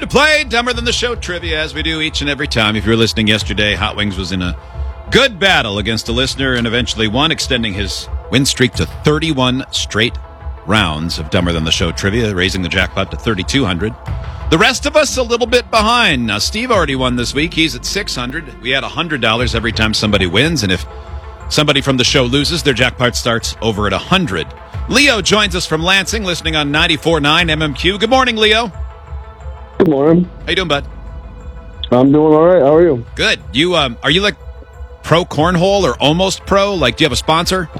play Dumber Than the Show trivia, as we do each and every time. If you were listening yesterday, Hot Wings was in a good battle against a listener and eventually won, extending his win streak to 31 straight rounds of Dumber Than the Show trivia, raising the jackpot to $3,200. The rest of us a little bit behind. Now, Steve already won this week. He's at $600. We add $100 every time somebody wins, and if somebody from the show loses, their jackpot starts over at 100. Leo joins us from Lansing, listening on 94.9 MMQ. Good morning, Leo. Good morning. How you doing, bud? I'm doing all right. How are you? Good. You are you like pro cornhole or almost pro? Like, do you have a sponsor?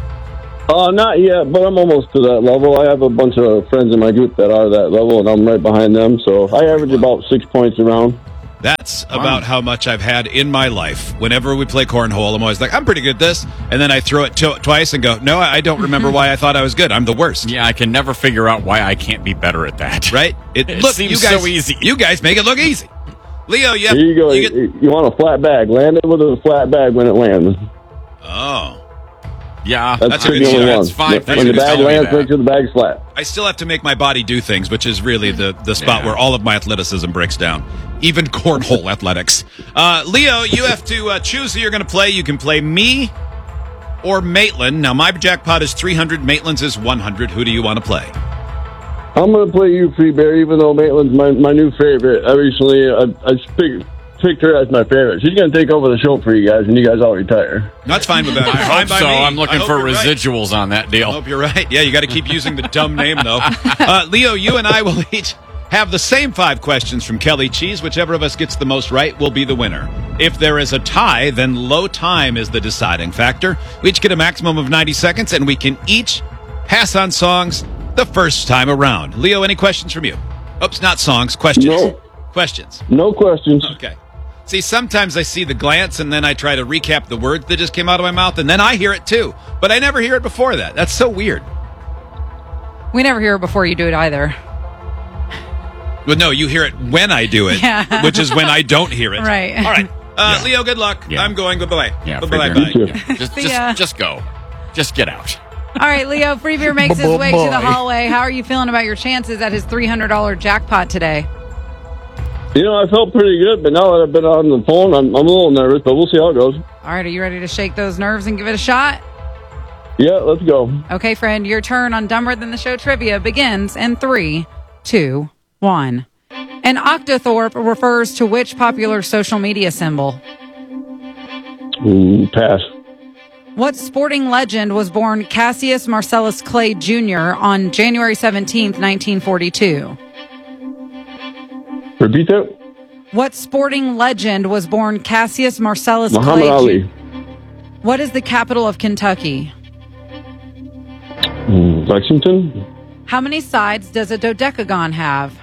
Not yet, but I'm almost to that level. I have a bunch of friends in my group that are that level, and I'm right behind them. So I average about 6 points a round. That's about how much I've had in my life. Whenever we play cornhole, I'm always like, I'm pretty good at this. And then I throw it twice and go, no, I don't remember why I thought I was good. I'm the worst. Yeah, I can never figure out why I can't be better at that. Right? It seems you guys, so easy. You guys make it look easy. Leo, Here you go. You want a flat bag. Land it with a flat bag when it lands. Oh. Yeah, That's a good the only shot. one. That's fine. When the bag lands, make sure the bag's flat. I still have to make my body do things, which is really the spot where all of my athleticism breaks down. Even cornhole athletics. Leo, you have to choose who you're going to play. You can play me or Maitland. Now, my jackpot is 300. Maitland's is 100. Who do you want to play? I'm going to play you, Free Bear, even though Maitland's my new favorite. I recently picked her as my favorite. She's going to take over the show for you guys, and you guys all retire. That's fine with that. I hope so. I'm looking for residuals on that deal. I hope you're right. Yeah, you got to keep using the dumb name, though. Leo, you and I will each have the same 5 questions from Kelly Cheese. Whichever of us gets the most right will be the winner. If there is a tie, then low time is the deciding factor. We each get a maximum of 90 seconds, and we can each pass on songs the first time around. Leo, any questions from you? Oops, not songs, questions. No. Questions. No questions. Okay. See, sometimes I see the glance, and then I try to recap the words that just came out of my mouth, and then I hear it too. But I never hear it before that. That's so weird. We never hear it before you do it either. Well, no, you hear it when I do it, Yeah. which is when I don't hear it. Right. All right. Leo, good luck. Yeah. I'm going. Bye-bye. Yeah, Bye-bye. Free Bear. Bye. Yeah. Just go. Just get out. All right, Leo, Free Beer makes his way to the hallway. How are you feeling about your chances at his $300 jackpot today? You know, I felt pretty good, but now that I've been on the phone, I'm a little nervous, but we'll see how it goes. All right, are you ready to shake those nerves and give it a shot? Yeah, let's go. Okay, friend, your turn on Dumber Than the Show trivia begins in 3, 2, 1. An octothorpe refers to which popular social media symbol? Pass. What sporting legend was born Cassius Marcellus Clay Jr. on January 17th, 1942? Repeat that. What sporting legend was born Cassius Marcellus Muhammad Clay Ali. Jr.? What is the capital of Kentucky? Lexington. How many sides does a dodecagon have?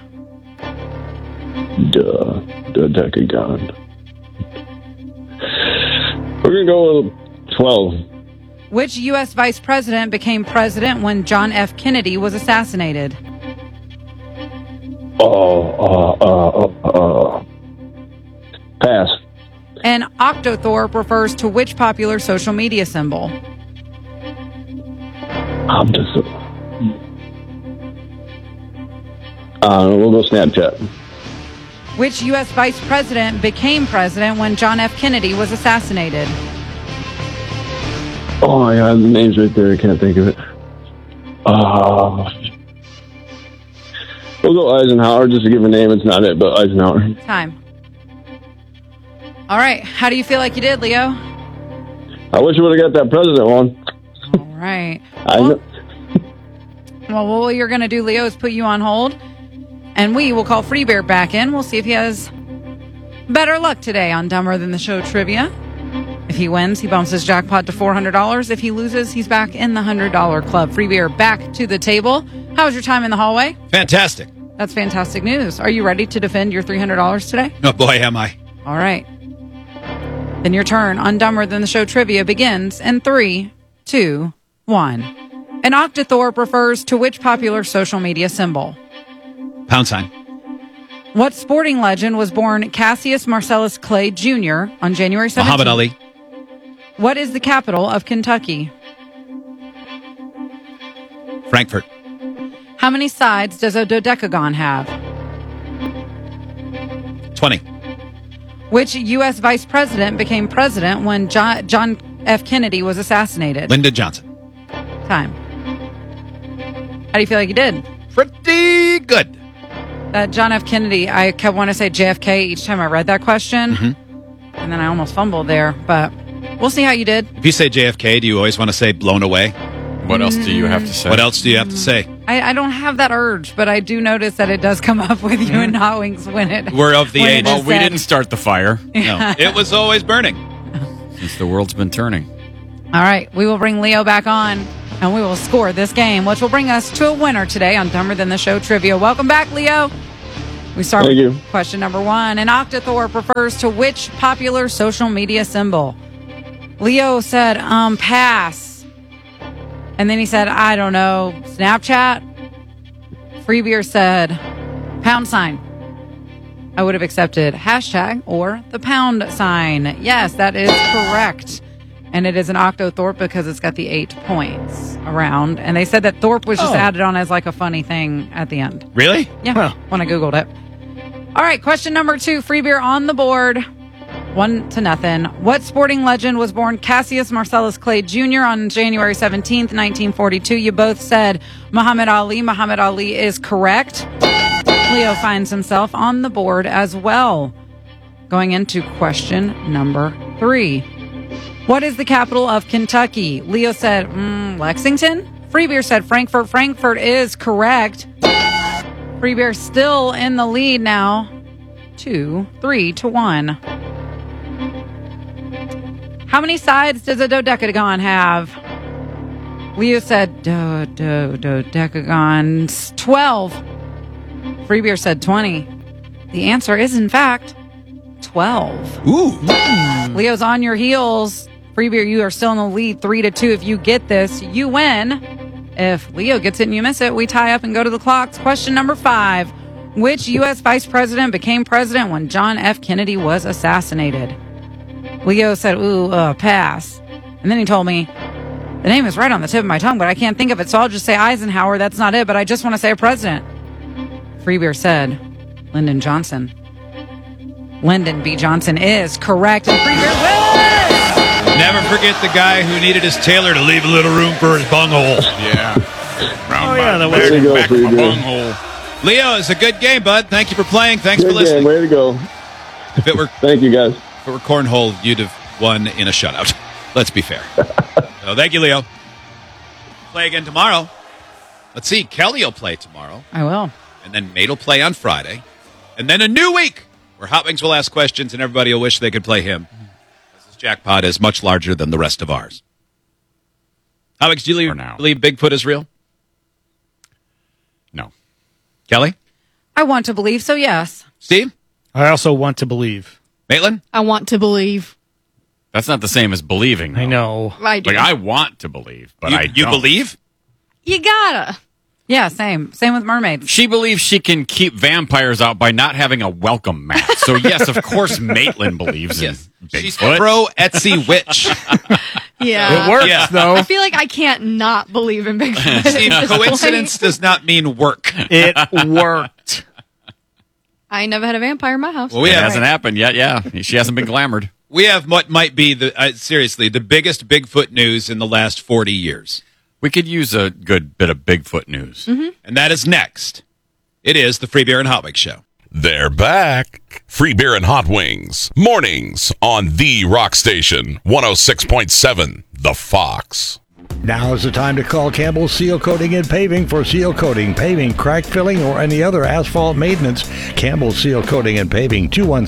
Dodecagon. We're going to go with 12. Which U.S. vice president became president when John F. Kennedy was assassinated? Pass. An octothorpe refers to which popular social media symbol? We'll go Snapchat. Which U.S. vice president became president when John F. Kennedy was assassinated? Oh my God, the name's right there. I can't think of it. We'll go Eisenhower just to give a name. It's not it, but Eisenhower. Time. All right. How do you feel like you did, Leo? I wish I would have got that president one. All right. I know. Well, what you're going to do, Leo, is put you on hold, and we will call Free Bear back in. We'll see if he has better luck today on Dumber Than the Show trivia. If he wins, he bumps his jackpot to $400. If he loses, he's back in the $100 club. Free Beer back to the table. How was your time in the hallway? Fantastic. That's fantastic news. Are you ready to defend your $300 today? Oh, boy, am I. All right. Then your turn on Dumber Than the Show trivia begins in 3, 2, 1. An octothorpe refers to which popular social media symbol? Pound sign. What sporting legend was born Cassius Marcellus Clay Jr. on January 17th? Muhammad Ali. What is the capital of Kentucky? Frankfurt. How many sides does a dodecagon have? 20. Which U.S. vice president became president when John F. Kennedy was assassinated? Lyndon Johnson. Time. How do you feel like you did? Pretty good. That John F. Kennedy, I kept wanting to say JFK each time I read that question. And then I almost fumbled there, but we'll see how you did. If you say JFK, do you always want to say blown away? What else do you have to say? What else do you have to say? I don't have that urge, but I do notice that it does come up with you and Hot Wings when it. We're of the when it age. is Well, we said. didn't start the fire No, it was always burning. since the world's been turning. All right, we will bring Leo back on, and we will score this game, which will bring us to a winner today on Dumber Than the Show Trivia. Welcome back, Leo. We start Thank with you. question number 1. An octothorpe refers to which popular social media symbol? Leo said, pass. And then he said, I don't know, Snapchat? Freebeer said, £. I would have accepted hashtag or the £. Yes, that is correct. And it is an octothorpe because it's got the 8 points around. And they said that thorpe was just added on as like a funny thing at the end. Really? Yeah, when I Googled it. All right, question number 2. Free beer on the board. 1-0. What sporting legend was born Cassius Marcellus Clay Jr. on January 17th, 1942? You both said Muhammad Ali. Muhammad Ali is correct. Leo finds himself on the board as well. Going into question number 3. What is the capital of Kentucky? Leo said Lexington. Freebeer said Frankfurt. Frankfurt is correct. Freebeer still in the lead now. 3-1. How many sides does a dodecagon have? Leo said dodecagons 12. Freebeer said 20. The answer is, in fact, 12. Ooh. Leo's on your heels. Freebeer, you are still in the lead 3-2. If you get this, you win. If Leo gets it and you miss it, we tie up and go to the clocks. Question number 5. Which U.S. vice president became president when John F. Kennedy was assassinated? Leo said, pass. And then he told me, the name is right on the tip of my tongue, but I can't think of it, so I'll just say Eisenhower. That's not it, but I just want to say a president. Freebeer said, Lyndon Johnson. Lyndon B. Johnson is correct, and Freebeer wins! Never forget the guy who needed his tailor to leave a little room for his bunghole. Yeah. Way to go, Freebeer. Leo, it's a good game, bud. Thank you for playing. Thanks for Good listening. game. Way to go. If it were Thank you, guys. cornhole, you'd have won in a shutout. Let's be fair. So thank you, Leo. Play again tomorrow. Let's see. Kelly will play tomorrow. I will. And then Mate will play on Friday. And then a new week where Hot Wings will ask questions and everybody will wish they could play him. This jackpot is much larger than the rest of ours. Hot Wings, do you believe Bigfoot is real? No. Kelly? I want to believe, so yes. Steve? I also want to believe. Maitland? I want to believe. That's not the same as believing. I know. I do. Like, I want to believe, but I don't. You believe? You gotta. Yeah, same. Same with mermaids. She believes she can keep vampires out by not having a welcome mat. So, yes, of course, Maitland believes in She's Bigfoot. pro Etsy witch. Yeah. It works, Yeah. though. I feel like I can't not believe in Bigfoot. Steve, coincidence does not mean work. It worked. I never had a vampire in my house. Well, It hasn't happened yet, yeah. She hasn't been glamored. We have what might be seriously the biggest Bigfoot news in the last 40 years. We could use a good bit of Bigfoot news. And that is next. It is the Free Beer and Hot Wings Show. They're back. Free Beer and Hot Wings. Mornings on The Rock Station, 106.7 The Fox. Now is the time to call Campbell Seal Coating and Paving for seal coating, paving, crack filling, or any other asphalt maintenance. Campbell Seal Coating and Paving,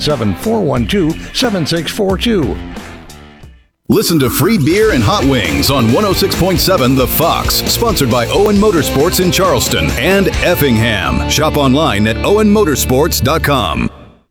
217-412-7642. Listen to Free Beer and Hot Wings on 106.7 The Fox, sponsored by Owen Motorsports in Charleston and Effingham. Shop online at owenmotorsports.com.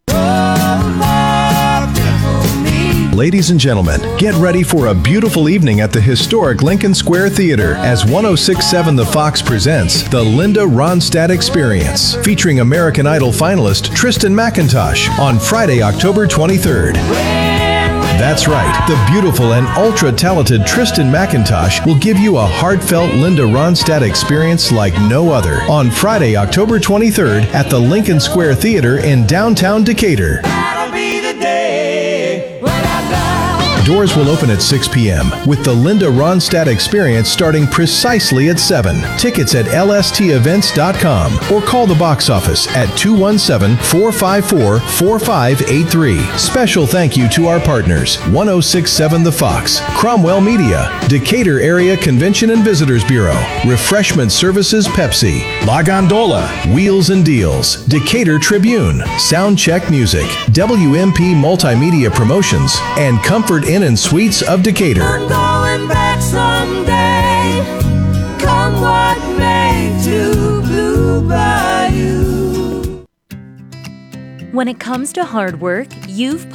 Ladies and gentlemen, get ready for a beautiful evening at the historic Lincoln Square Theater as 106.7 The Fox presents the Linda Ronstadt Experience, featuring American Idol finalist Tristan McIntosh on Friday, October 23rd. That's right. The beautiful and ultra-talented Tristan McIntosh will give you a heartfelt Linda Ronstadt experience like no other on Friday, October 23rd at the Lincoln Square Theater in downtown Decatur. Doors will open at 6 p.m. with the Linda Ronstadt experience starting precisely at 7. Tickets at lstevents.com or call the box office at 217-454-4583. Special thank you to our partners, 1067 The Fox, Cromwell Media, Decatur Area Convention and Visitors Bureau, Refreshment Services Pepsi, La Gondola, Wheels and Deals, Decatur Tribune, Soundcheck Music, WMP Multimedia Promotions, and Comfort Inn and Suites of Decatur. I'm going back someday, come what may, to Blue Bayou. When it comes to hard work, you've